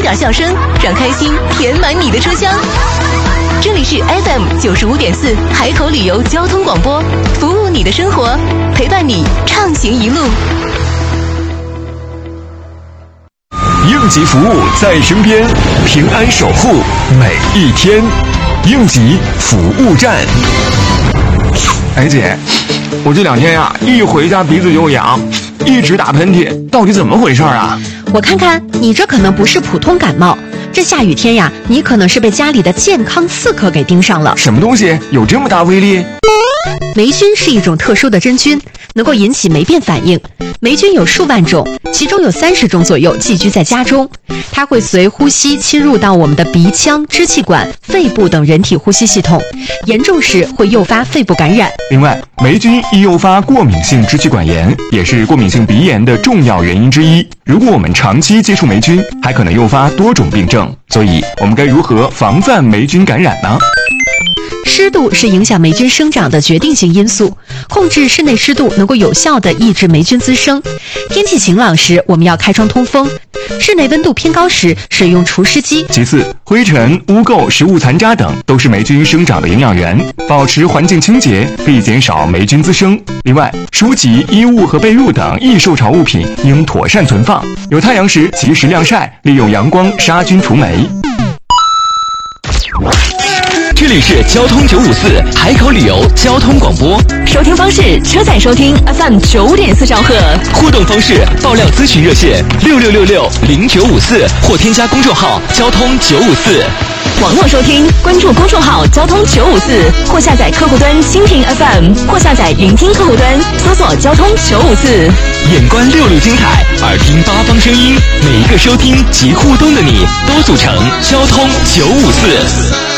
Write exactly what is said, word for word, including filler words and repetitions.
点笑声，让开心填满你的车厢。这里是 F M 九十五点四海口旅游交通广播，服务你的生活，陪伴你畅行一路。 应急服务在身边，平安守护每一天。应急服务站。 哎姐，我这两天呀，一回家鼻子就痒，一直打喷嚏，到底怎么回事啊？ 我看看，你这可能不是普通感冒，这下雨天呀，你可能是被家里的健康刺客给盯上了。 什么东西有这么大威力？ 霉菌是一种特殊的真菌，能够引起霉变反应。霉菌有数万种，其中有三十种左右寄居在家中。它会随呼吸侵入到我们的鼻腔、支气管、肺部等人体呼吸系统，严重时会诱发肺部感染。 另外，霉菌易诱发过敏性支气管炎，也是过敏性鼻炎的重要原因之一。如果我们长期接触霉菌，还可能诱发多种病症。所以，我们该如何防范霉菌感染呢？ 湿度是影响霉菌生长的决定性因素，控制室内湿度能够有效地抑制霉菌滋生。天气晴朗时，我们要开窗通风；室内温度偏高时，使用除湿机。 其次，灰尘、污垢、食物残渣等都是霉菌生长的营养源，保持环境清洁可以减少霉菌滋生。另外，书籍、衣物和被褥等易受潮物品应妥善存放，有太阳时及时晾晒，利用阳光杀菌除霉。 这里是交通九五四海口旅游交通广播， 收听方式：车载收听 F M 九五点四兆赫， 互动方式：爆料咨询热线六六六六零九五四或添加公众号交通九五四。 网络收听，关注公众号交通九五四，或下载客户端蜻蜓 F M， 或下载云听客户端，搜索交通九五四。 眼观六路精彩，耳听八方声音，每一个收听及互动的你，都组成交通九五四。